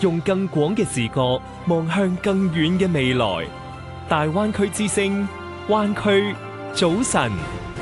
用更廣嘅視角望向更遠嘅未來。大灣區之聲，灣區早晨。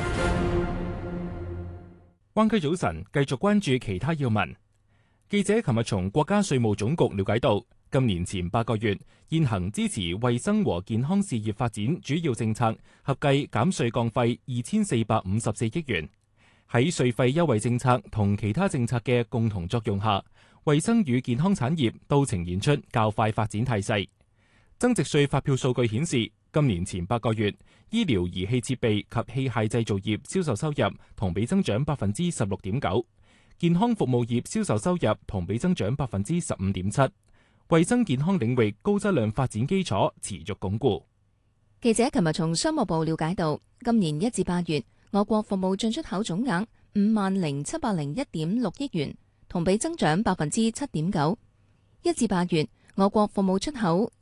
灣區早晨，繼續關注其他要聞。記者琴日從國家稅務總局了解到，今年前8個月，現行支持衛生和健康事業發展主要政策合計減稅降費2454億元。喺稅費優惠政策同其他政策嘅共同作用下，衛生與健康產業都呈現出較快發展態勢。增值稅發票數據顯示，今年前8個月，醫療儀器設備及器械製造業銷售收入同比增長16.9%，健康服務業銷售收入同比增長15.7%。衛生健康領域高質量發展基礎持續鞏固。 記者琴日從商務部了解到，今年1至8月，我國服務進出口總額50,701.6億元，同比增長7.9%。1至8月，我國服務出口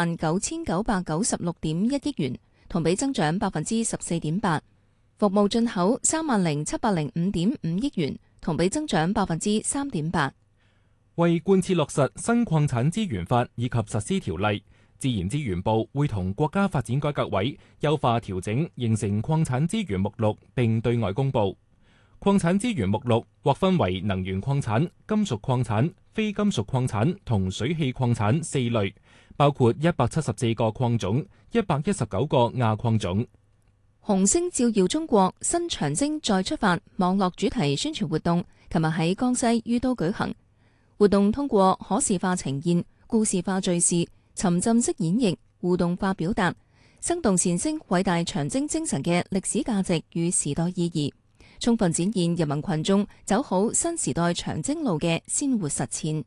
19,996.1億元，同比增長14.8%；服務進口30,705.5億元，同比增長3.8%。 為貫徹落實新礦產資源法以及實施條例，自然資源部會同國家發展改革委優化調整，形成礦產資源目錄並對外公佈。礦產資源目錄劃分為能源礦產、金屬礦產、非金屬礦產同水氣礦產4類，包括174個礦種、119個亞礦種。 紅星照耀中國新長征再出發網絡主題宣傳活動，琴日喺江西于都舉行。活動通過可視化呈現、故事化敘事、沉浸式演繹、互動化表達，生動闡釋偉大長征精神嘅歷史價值與時代意義，充分展現人民群眾走好新時代長征路嘅鮮活實踐。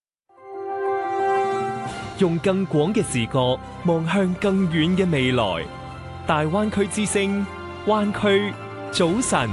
用更廣嘅視角望向更遠嘅未來。大灣區之聲，灣區早晨。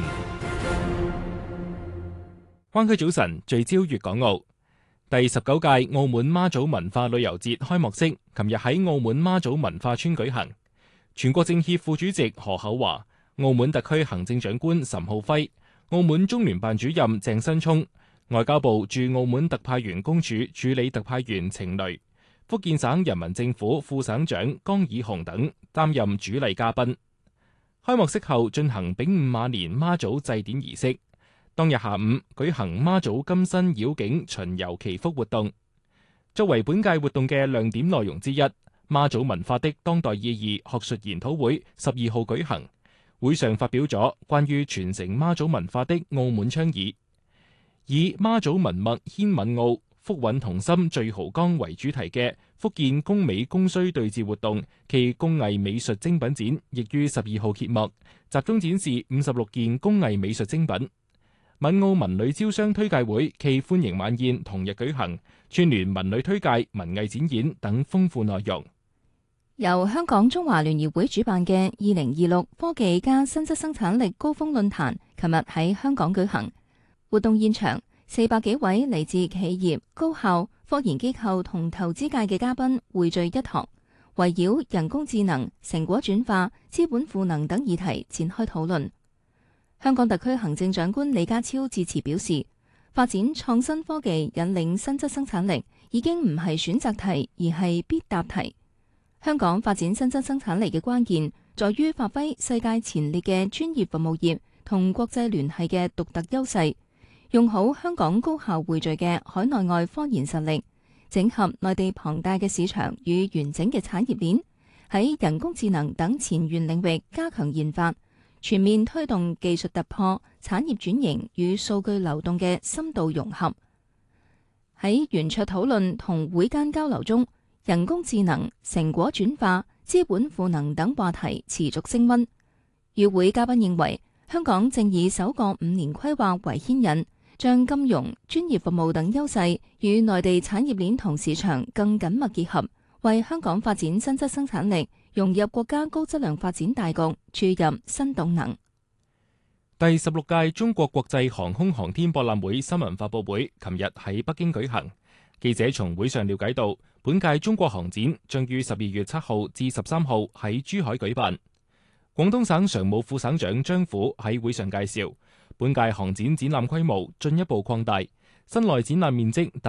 灣區早晨聚焦粵港澳。第19屆澳門媽祖文化旅遊節開幕式琴日喺澳門媽祖文化村舉行。全國政協副主席何厚華、澳門特區行政長官岑浩輝、澳門中聯辦主任鄭新聰、外交部駐澳門特派員公署助理特派員程雷、福建省人民政府副省長江以雄等擔任主禮嘉賓。開幕式後進行丙午馬年媽祖祭典儀式。當日下午舉行媽祖金身繞境巡遊祈福活動。作為本屆活動嘅亮點內容之一，媽祖文化的當代意義學術研討會12號舉行。會上發表咗關於傳承媽祖文化的澳門倡議，以媽祖文脈牽閩澳，福韻同心聚濠江為主題嘅福建工美工需對峙活動暨工藝美術精品展，亦於12號揭幕，集中展示56件工藝美術精品。閩澳文旅招商推介會暨歡迎晚宴同日舉行，串聯文旅推介、文藝展演等豐富內容。 由香港中華聯誼會主辦嘅2026科技加新質生產力高峰論壇，琴日喺香港舉行。活動現場，400幾位嚟自企業、高校、科研機構同投資界嘅嘉賓匯聚一堂，圍繞人工智能、成果轉化、資本賦能等議題展開討論。香港特區行政長官李家超致辭表示，發展創新科技引領新質生產力已經唔係選擇題，而係必答題。香港發展新質生產力嘅關鍵在於發揮世界前列嘅專業服務業同國際聯繫嘅獨特優勢，用好香港高效匯聚嘅海內外科研實力，整合內地龐大嘅市場與完整嘅產業鏈，喺人工智能等前沿領域加強研發，全面推動技術突破、產業轉型與數據流動嘅深度融合。喺圓桌討論同會間交流中，人工智能、成果轉化、資本賦能等話題持續升溫。與會嘉賓認為，香港正以首個5年規劃為牽引，將金融、專業服務等優勢與內地產業鏈同市場更緊密結合，為香港發展新質生產力、融入國家高質量發展大局注入新動能。 第16屆中國國際航空航天博覽會新聞發佈會琴日喺北京舉行。記者從會上了解到，本屆中國航展將於12月7號至13號喺珠海舉辦。廣東省常務副省長張虎喺會上介紹，本屆航展展覽規模進一步擴大，室內展覽面積